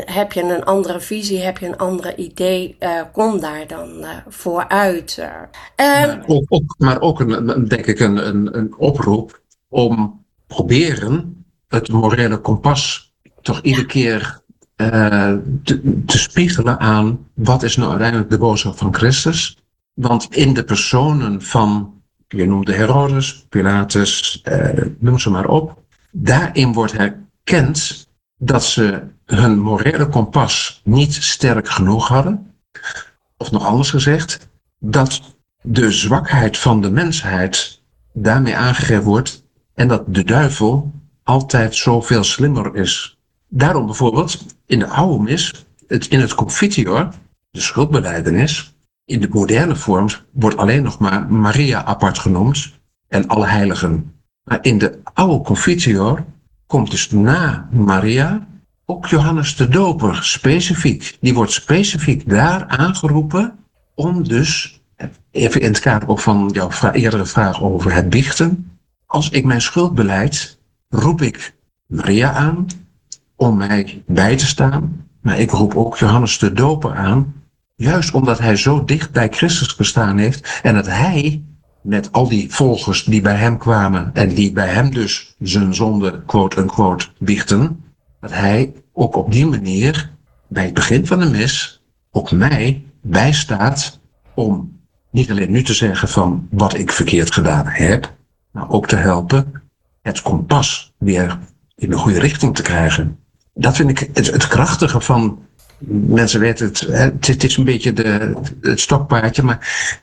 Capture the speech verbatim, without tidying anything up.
heb je een andere visie, heb je een andere idee, uh, kom daar dan uh, vooruit. Uh. Maar ook, ook, maar ook een, denk ik een, een, een oproep om proberen het morele kompas toch iedere ja. keer uh, te, te spiegelen aan wat is nou uiteindelijk de boodschap van Christus. Want in de personen van, je noemde Herodes, Pilatus, uh, noem ze maar op, daarin wordt herkend dat ze hun morele kompas niet sterk genoeg hadden. Of nog anders gezegd, dat de zwakheid van de mensheid daarmee aangegeven wordt en dat de duivel altijd zoveel slimmer is. Daarom bijvoorbeeld in de oude mis, het, in het Confiteor, de schuldbelijdenis, in de moderne vorm wordt alleen nog maar Maria apart genoemd en alle heiligen. Maar in de oude Confiteor komt dus na Maria ook Johannes de Doper specifiek. Die wordt specifiek daar aangeroepen om dus, even in het kader ook van jouw vra- eerdere vraag over het biechten, als ik mijn schuld belijd, roep ik Maria aan om mij bij te staan, maar ik roep ook Johannes de Doper aan, juist omdat hij zo dicht bij Christus gestaan heeft en dat hij met al die volgers die bij hem kwamen en die bij hem dus zijn zonde quote-unquote biechten, dat hij ook op die manier bij het begin van de mis ook mij bijstaat om niet alleen nu te zeggen van wat ik verkeerd gedaan heb, maar ook te helpen het kompas weer in de goede richting te krijgen. Dat vind ik het, het krachtige van, mensen weten het, het is een beetje de, het stokpaardje, maar